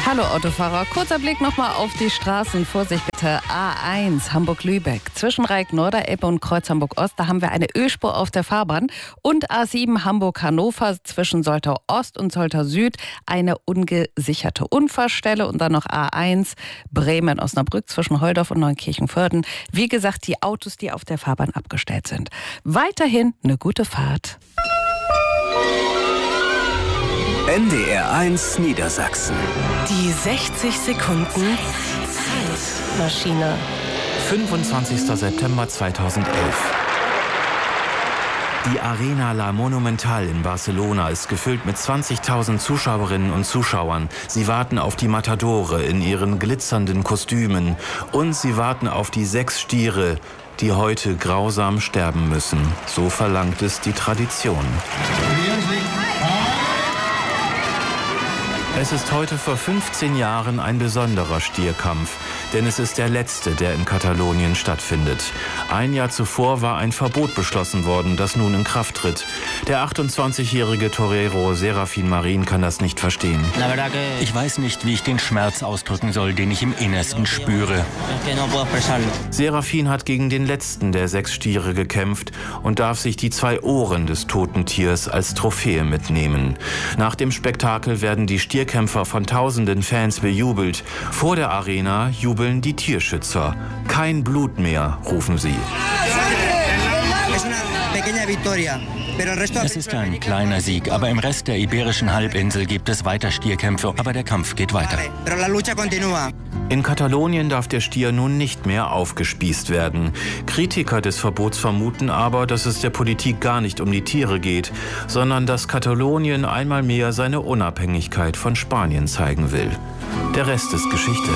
Hallo Autofahrer, kurzer Blick nochmal auf die Straßen. Vorsicht bitte, A1 Hamburg-Lübeck. Zwischen Reik-Norderelbe und Kreuz Hamburg-Ost, da haben wir eine Ölspur auf der Fahrbahn. Und A7 Hamburg-Hannover zwischen Soltau-Ost und Soltau-Süd eine ungesicherte Unfallstelle. Und dann noch A1 Bremen-Osnabrück zwischen Holdorf und Neunkirchen-Vörden. Wie gesagt, die Autos, die auf der Fahrbahn abgestellt sind. Weiterhin eine gute Fahrt. NDR1 Niedersachsen. Die 60 Sekunden Zeitmaschine. 25. September 2011. Die Arena La Monumental in Barcelona ist gefüllt mit 20.000 Zuschauerinnen und Zuschauern. Sie warten auf die Matadore in ihren glitzernden Kostümen. Und sie warten auf die 6 Stiere, die heute grausam sterben müssen. So verlangt es die Tradition. Es ist heute vor 15 Jahren ein besonderer Stierkampf, denn es ist der letzte, der in Katalonien stattfindet. Ein Jahr zuvor war ein Verbot beschlossen worden, das nun in Kraft tritt. Der 28-jährige Torero Serafin Marin kann das nicht verstehen. Ich weiß nicht, wie ich den Schmerz ausdrücken soll, den ich im Innersten spüre. Serafin hat gegen den letzten der 6 Stiere gekämpft und darf sich die 2 Ohren des toten Tiers als Trophäe mitnehmen. Nach dem Spektakel werden die Stierkämpfer von tausenden Fans bejubelt. Vor der Arena jubeln die Tierschützer. Kein Blut mehr, rufen sie. Es ist ein kleiner Sieg, aber im Rest der Iberischen Halbinsel gibt es weiter Stierkämpfe, aber der Kampf geht weiter. In Katalonien darf der Stier nun nicht mehr aufgespießt werden. Kritiker des Verbots vermuten aber, dass es der Politik gar nicht um die Tiere geht, sondern dass Katalonien einmal mehr seine Unabhängigkeit von Spanien zeigen will. Der Rest ist Geschichte.